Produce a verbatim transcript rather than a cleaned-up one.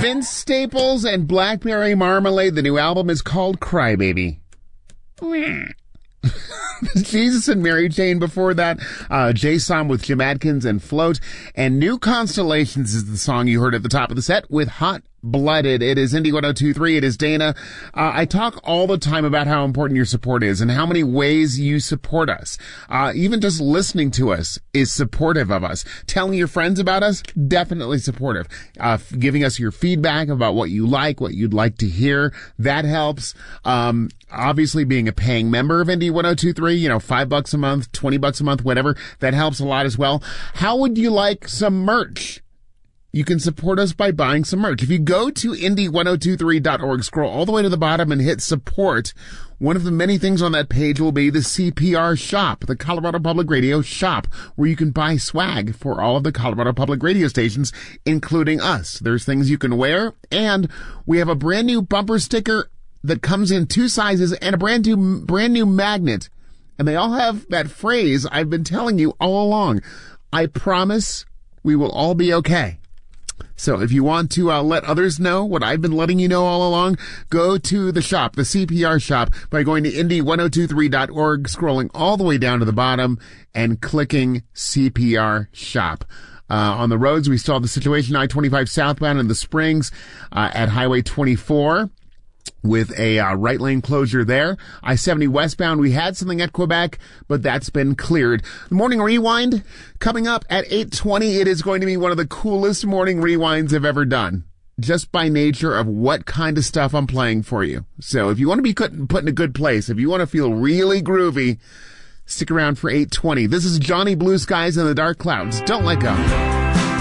Vince Staples and Blackberry Marmalade. The new album is called Crybaby. Jesus and Mary Chain before that. Uh, Jason with Jim Adkins and Float. And New Constellations is the song you heard at the top of the set with Hot Blooded. It is Indie one oh two point three. It is Dana. Uh, I talk all the time about how important your support is and how many ways you support us. Uh, even just listening to us is supportive of us. Telling your friends about us, definitely supportive. Uh, giving us your feedback about what you like, what you'd like to hear, that helps. Um, obviously being a paying member of Indie one oh two point three, you know, five bucks a month, twenty bucks a month, whatever, that helps a lot as well. How would you like some merch? You can support us by buying some merch. If you go to indie one oh two point three dot org, scroll all the way to the bottom and hit support, one of the many things on that page will be the C P R shop, the Colorado Public Radio shop, where you can buy swag for all of the Colorado Public Radio stations, including us. There's things you can wear, and we have a brand new bumper sticker that comes in two sizes and a brand new, brand new magnet. And they all have that phrase I've been telling you all along. I promise we will all be okay. So if you want to uh, let others know what I've been letting you know all along, go to the shop, the C P R shop, by going to indie one oh two point three dot org, scrolling all the way down to the bottom, and clicking C P R shop. Uh, on the roads, we still have the situation I twenty-five southbound in the Springs uh, at Highway twenty-four. With a uh, right lane closure there. I seventy westbound, we had something at Quebec, but that's been cleared. The Morning Rewind coming up at eight twenty. It is going to be one of the coolest morning rewinds I've ever done, just by nature of what kind of stuff I'm playing for you. So if you want to be put, put in a good place, if you want to feel really groovy, stick around for eight twenty. This is Johnny Blue Skies and the Dark Clouds. Don't let go.